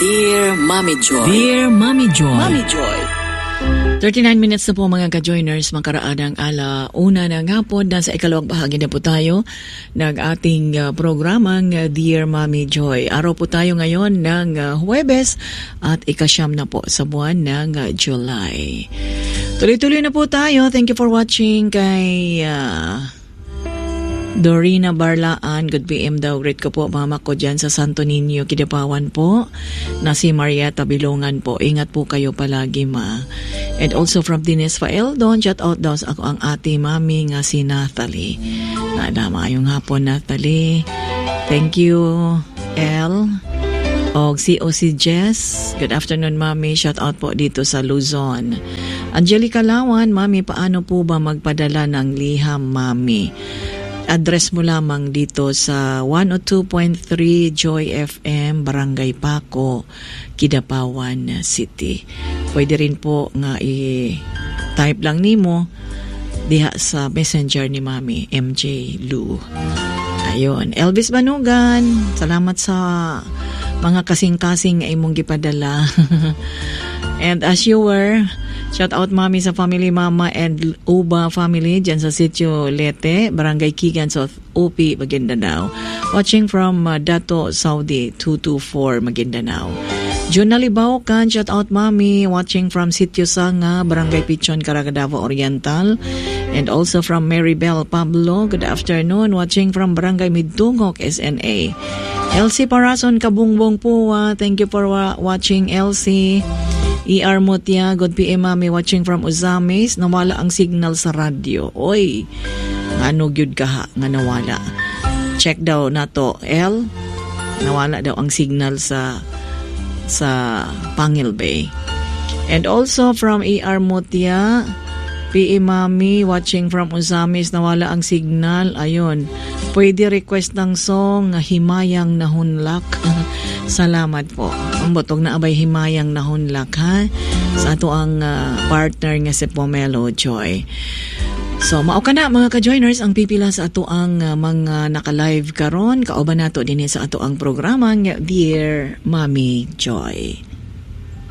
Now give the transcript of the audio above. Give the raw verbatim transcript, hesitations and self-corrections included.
Dear Mommy Joy. Dear Mommy Joy. Mommy Joy. thirty-nine minutes na po mga ka-joiners, makaraan ng ala una na nga po, nasa ikalawang bahagi na po tayo ng ating uh, programang uh, Dear Mommy Joy. Araw po tayo ngayon ng uh, Huwebes at ikasyam na po sa buwan ng uh, July. Tuloy-tuloy na po tayo. Thank you for watching kay uh, Dorina Barlaan. Good P M daw. Great ko po mama ko dyan sa Santo Niño, Kidapawan po. Na si Marieta Bilongan po. Ingat po kayo palagi ma. And also from Dines Fael, don't shout out daw sa ako ang ate mami nga si Nathalie. Nadama yung hapon Nathalie. Thank you El. O si O C Jess. Good afternoon mami. Shout out po dito sa Luzon. Angelica Lawan, mami paano po ba magpadala ng liham mami? Address mo lamang dito sa one oh two point three Joy F M, Barangay Paco, Kidapawan City. Pwede rin po nga i-type lang nimo diha sa messenger ni Mami, M J Lu. Ayun. Elvis Banugan, salamat sa mga kasing-kasing ay mong gipadala. And as you were, shout out mami sa family mama and Uba family dyan sa Sitio Lete, Barangay Kigan, South O P, Maguindanao. Watching from uh, Dato Saudi two two four, Maguindanao. Jun Nalibaw kan, shout out mami, watching from Sitio Sanga, Barangay Pichon, Caragadavo Oriental. And also from Maribel Pablo, good afternoon, watching from Barangay Midtungok, S N A. Elsie Parason Kabungbong po, uh, thank you for wa- watching Elsie. E R Motia, good P M mami, watching from Uzamis. Nawala ang signal sa radyo. Oy, ano gyud ka ha, nga nawala. Check daw na to, L. Nawala daw ang signal sa sa Pangil Bay. And also from E R Motia, P M mami, watching from Uzamis, nawala ang signal. Ayun, pwede request ng song Himayang Nahunlak. Salamat po. Ang botog na abay Himayang Nahunlak ha sa ato ang uh, partner nga si Pomelo Joy. So mao kana mga ka-joiners ang pipila sa ato ang uh, mga naka-live karon, kauban nato dinhi sa ato ang programa nga Dear Mommy Joy.